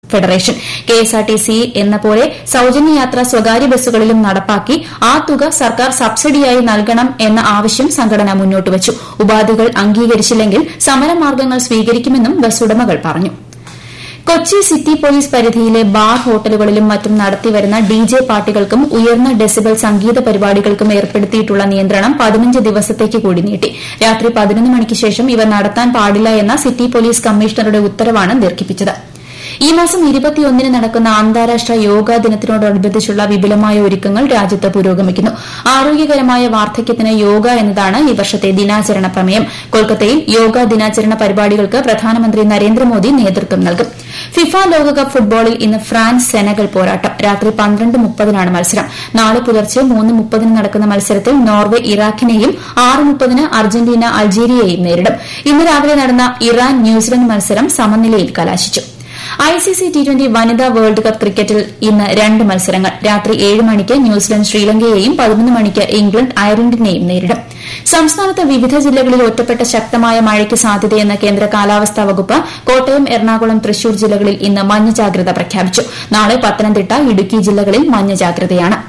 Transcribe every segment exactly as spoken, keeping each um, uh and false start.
Federation KSRTC എന്ന പോലെ സൌജന്യ യാത്ര സ്വകാര്യ ബസ്സുകളിലും നടപ്പാക്കി ആ തുക സർക്കാർ സബ്സിഡിയായി നൽകണം എന്ന ആവശ്യം സംഘടന മുന്നോട്ടുവച്ചു. ഉപാധികൾ അംഗീകരിച്ചില്ലെങ്കിൽ സമരമാർഗ്ഗങ്ങൾ സ്വീകരിക്കുമെന്നും ബസ് ഉടമകൾ പറഞ്ഞു. കൊച്ചി സിറ്റി പോലീസ് പരിധിയിലെ ബാർ ഹോട്ടലുകളിലും മറ്റും നടത്തിവരുന്ന ഡിജെ പാർട്ടികൾക്കും ഉയർന്ന ഡെസിബൽ സംഗീത പരിപാടികൾക്കും ഏർപ്പെടുത്തിയിട്ടുള്ള നിയന്ത്രണം പതിനഞ്ച് ദിവസത്തേക്ക് കൂടി നീട്ടി. രാത്രി പതിനൊന്ന് മണിക്ക് ശേഷം ഇവ നടത്താൻ പാടില്ല എന്ന സിറ്റി പോലീസ് കമ്മീഷണറുടെ ഉത്തരവാണ് ദീർഘിപ്പിച്ചത്. ഈ മാസം ഇരുപത്തിയൊന്നിന് നടക്കുന്ന അന്താരാഷ്ട്ര യോഗാ ദിനത്തിനോടനുബന്ധിച്ചുള്ള വിപുലമായ ഒരുക്കങ്ങൾ രാജ്യത്ത് പുരോഗമിക്കുന്നു. ആരോഗ്യകരമായ വാർദ്ധക്യത്തിന് യോഗ എന്നതാണ് ഈ വർഷത്തെ ദിനാചരണ പ്രമേയം. കൊൽക്കത്തയിൽ യോഗാ ദിനാചരണ പരിപാടികൾക്ക് പ്രധാനമന്ത്രി നരേന്ദ്രമോദി നേതൃത്വം നൽകും. ഫിഫ ലോകകപ്പ് ഫുട്ബോളിൽ ഇന്ന് ഫ്രാൻസ് സെനഗൽ പോരാട്ടം. രാത്രി പന്ത്രണ്ട് മുപ്പതിനാണ് മത്സരം. നാളെ പുലർച്ചെ മൂന്ന് മുപ്പതിന് നടക്കുന്ന മത്സരത്തിൽ നോർവെ ഇറാഖിനെയും ആറ് മുപ്പതിന് അർജന്റീന അൾജീരിയയെയും നേരിടും. ഇന്ന് രാവിലെ നടന്ന ഇറാൻ ന്യൂസിലന്റ് മത്സരം സമനിലയിൽ കലാശിച്ചു. ഐസിസി ടി ട്വന്റി വനിതാ വേൾഡ് കപ്പ് ക്രിക്കറ്റിൽ ഇന്ന് രണ്ട് മത്സരങ്ങൾ. രാത്രി ഏഴ് മണിക്ക് ന്യൂസിലന്റ് ശ്രീലങ്കയെയും പതിനൊന്ന് മണിക്ക് ഇംഗ്ലണ്ട് അയർലൻഡിനെയും നേരിടും. സംസ്ഥാനത്ത് വിവിധ ജില്ലകളിൽ ഒറ്റപ്പെട്ട ശക്തമായ മഴയ്ക്ക് സാധ്യതയെന്ന കേന്ദ്ര കാലാവസ്ഥാ വകുപ്പ് കോട്ടയം, എറണാകുളം, തൃശൂർ ജില്ലകളിൽ ഇന്ന് മഞ്ഞ ജാഗ്രത പ്രഖ്യാപിച്ചു. നാളെ പത്തനംതിട്ട, ഇടുക്കി ജില്ലകളിൽ മഞ്ഞ ജാഗ്രതയാണ്.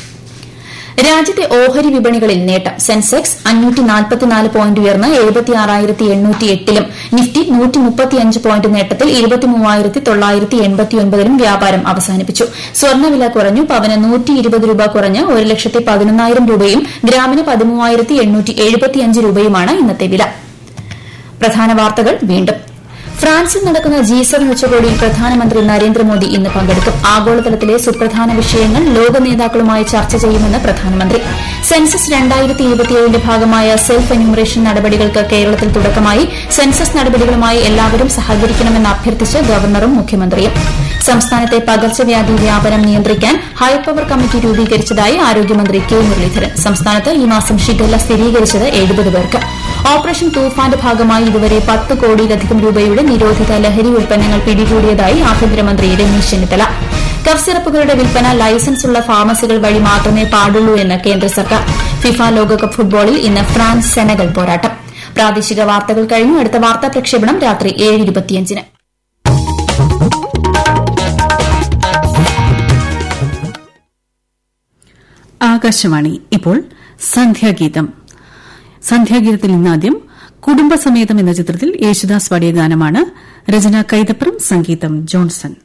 രാജ്യത്തെ ഓഹരി വിപണികളിൽ നേട്ടം. സെൻസെക്സ് അഞ്ഞൂറ്റി നാൽപ്പത്തിനാല് പോയിന്റ് ഉയർന്ന് എഴുപത്തിയാറായിരത്തി എണ്ണൂറ്റി എട്ടിലും നിഫ്റ്റി നൂറ്റി മുപ്പത്തിയഞ്ച് പോയിന്റ് നേട്ടത്തിൽ ഇരുപത്തിമൂവായിരത്തി തൊള്ളായിരത്തി എൺപത്തിയൊൻപതിലും വ്യാപാരം അവസാനിപ്പിച്ചു. സ്വർണ്ണവില കുറഞ്ഞു. പവന് നൂറ്റി ഇരുപത് രൂപ കുറഞ്ഞ് ഒരു ലക്ഷത്തി പതിനൊന്നായിരം രൂപയും ഗ്രാമിന് പതിമൂവായിരത്തി എണ്ണൂറ്റി എഴുപത്തിയഞ്ച് രൂപയുമാണ് ഇന്നത്തെ വില. പ്രധാന വാർത്തകൾ വീണ്ടും. ഫ്രാൻസിൽ നടക്കുന്ന ജി സെവൻ ഉച്ചകോടിയിൽ പ്രധാനമന്ത്രി നരേന്ദ്രമോദി ഇന്ന് പങ്കെടുക്കും. ആഗോളതലത്തിലെ സുപ്രധാന വിഷയങ്ങൾ ലോക നേതാക്കളുമായി ചർച്ച ചെയ്യുമെന്ന് പ്രധാനമന്ത്രി. സെൻസസ് രണ്ടായിരത്തി ഇരുപത്തിയേഴിന്റെ ഭാഗമായ സെൽഫ് എന്യൂമറേഷൻ നടപടികൾക്ക് കേരളത്തിൽ തുടക്കമായി. സെൻസസ് നടപടികളുമായി എല്ലാവരും സഹകരിക്കണമെന്ന് അഭ്യർത്ഥിച്ച് ഗവർണറും മുഖ്യമന്ത്രിയും. സംസ്ഥാനത്തെ പകർച്ചവ്യാധി വ്യാപനം നിയന്ത്രിക്കാൻ ഹൈപ്പവർ കമ്മിറ്റി രൂപീകരിച്ചതായി ആരോഗ്യമന്ത്രി കെ മുരളീധരൻ. സംസ്ഥാനത്ത് ഈ മാസം ഷിഗല്ല സ്ഥിരീകരിച്ചത് എഴുപത് പേർക്ക്. ഓപ്പറേഷൻ തൂഫാന്റെ ഭാഗമായി ഇതുവരെ പത്ത് കോടിയിലധികം രൂപയുടെ നിരോധിത ലഹരി ഉൽപ്പന്നങ്ങൾ പിടികൂടിയതായി ആഭ്യന്തരമന്ത്രി രമേശ് ചെന്നിത്തല. കഫ് സിറപ്പുകളുടെ വിൽപ്പന ലൈസൻസുള്ള ഫാർമസികൾ വഴി മാത്രമേ പാടുള്ളൂ എന്ന് കേന്ദ്ര സർക്കാർ. ഫിഫ ലോകകപ്പ് ഫുട്ബോളിൽ ഇന്ന് ഫ്രാൻസ് സെനഗൽ പോരാട്ടം. പ്രാദേശിക വാർത്തകൾ കഴിഞ്ഞു. അടുത്ത വാർത്താ പ്രക്ഷേപണം രാത്രി ഏഴ് ഇരുപത്തിയഞ്ചിന്. ആകാശവാണി. ഇപ്പോൾ സന്ധ്യാഗീതം. സന്ധ്യാഗീതത്തിൽ ഇന്നാദ്യം കുടുംബസമേതം എന്ന ചിത്രത്തിൽ യേശുദാസ് പാടിയ ഗാനമാണ്. രചന കൈതപ്രം, സംഗീതം ജോൺസൺ.